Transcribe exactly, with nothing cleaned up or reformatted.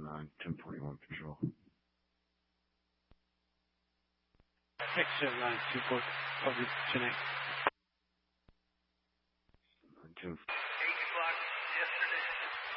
nine, ten forty-one patrol. X seven nine two four, public connect. Two.